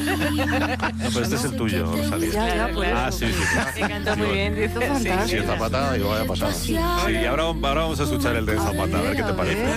No, pero este es el tuyo, Rosalía. Ya, por eso. Ah, sí. Me canta muy bien, dice. Sí, Zapata, digo, vaya pasada. Sí, y ahora vamos a escuchar el de Zapata, a ver qué te parece.